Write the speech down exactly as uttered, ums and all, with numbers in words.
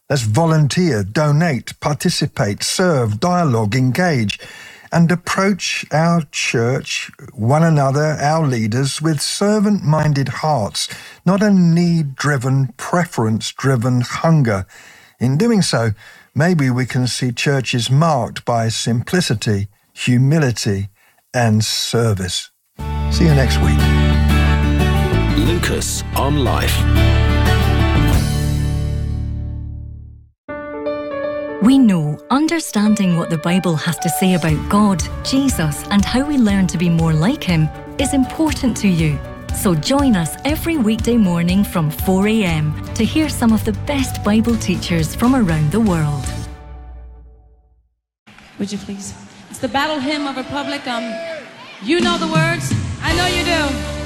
Let's volunteer, donate, participate, serve, dialogue, engage, and approach our church, one another, our leaders, with servant-minded hearts, not a need-driven, preference-driven hunger. In doing so, maybe we can see churches marked by simplicity, humility, and service. See you next week. Lucas on Life. We know understanding what the Bible has to say about God, Jesus, and how we learn to be more like Him is important to you. So join us every weekday morning from four a.m. to hear some of the best Bible teachers from around the world. Would you please? It's the Battle Hymn of Republic. Um, you know the words. I know you do.